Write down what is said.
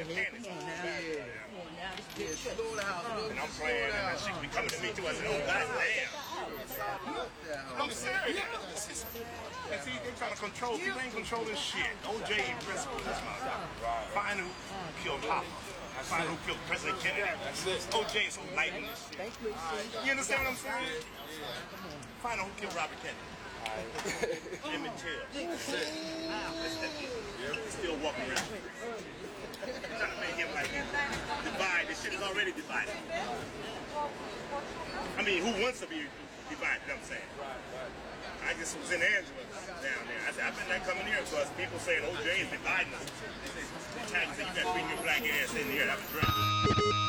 Kennedy. Come on now. Come on now. This big shit. Slow down. And I'm playing, and that shit be coming to me too. I said, oh, goddamn. I'm serious. And see, they trying to control. People ain't controlling shit. OJ principle this motherfucker. Find who killed Hopper. Find who killed President Kennedy. That's it. OJ is so light in this shit. Thank you. You understand what I'm saying? Find out who killed Robert Kennedy. Emmett Till. Still walking around. Trying to make him like divide. This shit is already divided. I mean, who wants to be divided? I'm saying. I just was in Angela down there. I said, I've been not coming here because people saying OJ is dividing us. They say, you got to bring your black ass in here. Have a drink.